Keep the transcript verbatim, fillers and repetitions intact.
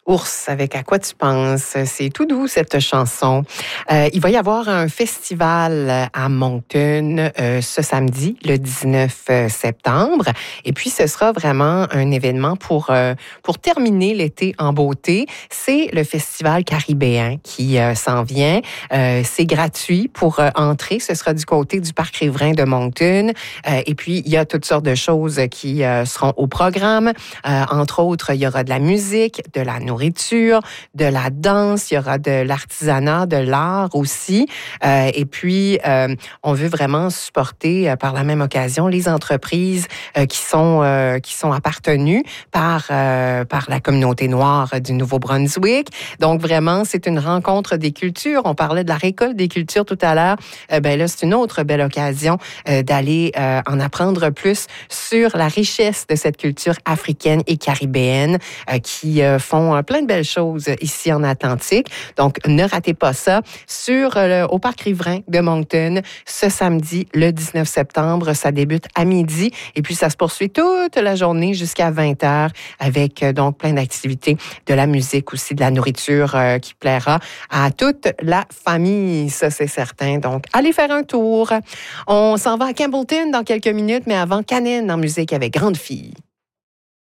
Ours, avec À quoi tu penses? C'est tout doux, cette chanson. Euh, il va y avoir un festival à Moncton euh, ce samedi, le dix-neuf septembre. Et puis, ce sera vraiment un événement pour, euh, pour terminer l'été en beauté. C'est le Festival caribéen qui euh, s'en vient. Euh, c'est gratuit pour euh, entrer. Ce sera du côté du Parc Riverain de Moncton. Euh, et puis, il y a toutes sortes de choses qui euh, seront au programme. Euh, entre autres, il y aura de la musique, de la nourriture, de la danse, il y aura de l'artisanat, de l'art aussi. Euh, et puis, euh, on veut vraiment supporter euh, par la même occasion les entreprises euh, qui sont euh, qui sont appartenues par euh, par la communauté noire du Nouveau-Brunswick. Donc vraiment, c'est une rencontre des cultures. On parlait de la récolte des cultures tout à l'heure. Euh, ben là, c'est une autre belle occasion euh, d'aller euh, en apprendre plus sur la richesse de cette culture africaine et caribéenne euh, qui euh, font plein de belles choses ici en Atlantique. Donc, ne ratez pas ça sur euh, au Parc Riverain de Moncton ce samedi, le dix-neuf septembre. Ça débute à midi et puis ça se poursuit toute la journée jusqu'à vingt heures avec euh, donc plein d'activités, de la musique aussi, de la nourriture euh, qui plaira à toute la famille, ça c'est certain. Donc, allez faire un tour. On s'en va à Campbellton dans quelques minutes, mais avant, Canine en musique avec Grande Fille.